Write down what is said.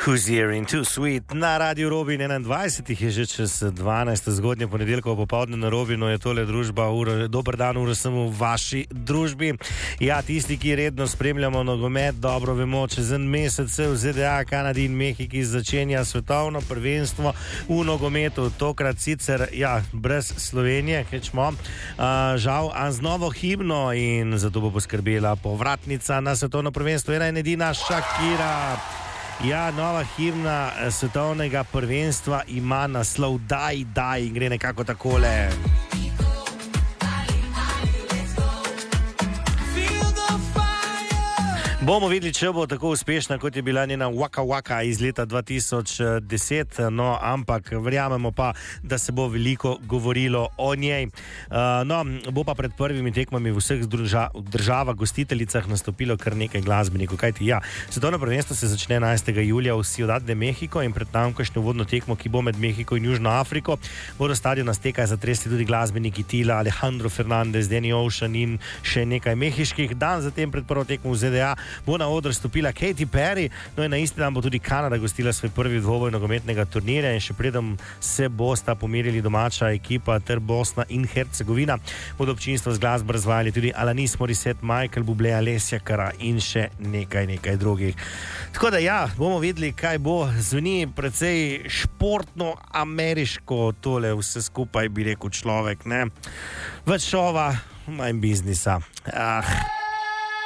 Who's here in too sweet? Na Radiu Robin 21 je že čez 12. zgodnje ponedeljkovo popoldne na Robinu, je tole družba, dober dan, ura sem v vaši družbi. Ja, tisti, ki redno spremljamo nogomet, dobro vemo, čez en mesec se v ZDA, Kanadi in Mehiki začenja svetovno prvenstvo v nogometu, tokrat sicer, ja, brez Slovenije, kečmo, žal, a z novo himno, in zato bo poskrbela povratnica na svetovno prvenstvo, ena in edina Shakira. Ja, nova himna svetovnega prvenstva ima naslov Daj, daj, in gre nekako takole. Bomo videli, če bo tako uspešna, kot je bila njena Waka Waka iz leta 2010, no, ampak verjamemo pa, da se bo veliko govorilo o njej. No, bo pa pred prvimi tekmami v vseh državah gostiteljicah nastopilo kar nekaj glasbenikov, kajti ja, svetovno prvenstvo se začne 11. julija v Ciudad de México in pred tamkajšnjo uvodno tekmo, ki bo med Mehiko in Južno Afriko, bodo stadion nastekaj zatresti tudi glasbeniki Tila, Alejandro Fernández, Danny Ocean in še nekaj mehiških. Dan zatem pred prvo tekmo v ZDA bo na oder stopila Katy Perry, no in na isti dan bo tudi Kanada gostila svoj prvi dvoboj nogometnega turnirja, in še preden se bosta pomerili domača ekipa ter Bosna in Hercegovina, bodo občinstvo z glasbo razvajali tudi Alanis Morissette, Michael Bublé, Alessia Cara in še nekaj drugih. Tako da ja, bomo videli, kaj bo. Zveni precej športno ameriško tole vse skupaj, bi rekel človek, ne? Več šova, manj biznisa.